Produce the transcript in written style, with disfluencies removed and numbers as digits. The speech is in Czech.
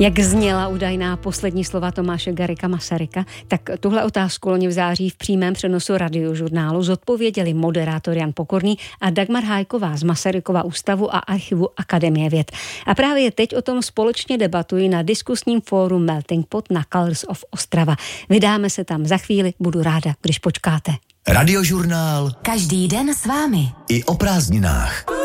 Jak zněla údajná poslední slova Tomáše Garrigua Masaryka, tak tuhle otázku loni v září v přímém přenosu Radiožurnálu zodpověděli moderátor Jan Pokorný a Dagmar Hájková z Masarykova ústavu a archivu Akademie věd. A právě teď o tom společně debatují na diskusním fóru Melting Pot na Colors of Ostrava. Vydáme se tam za chvíli, budu ráda, když počkáte. Radiožurnál. Každý den s vámi. I o prázdninách.